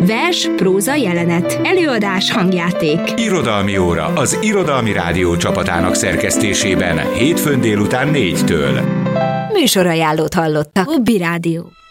Vers, próza, jelenet. Előadás, hangjáték. Irodalmi óra az Irodalmi Rádió csapatának szerkesztésében hétfőn délután 4-től. Műsorajánlót hallotta. Hobby Rádió.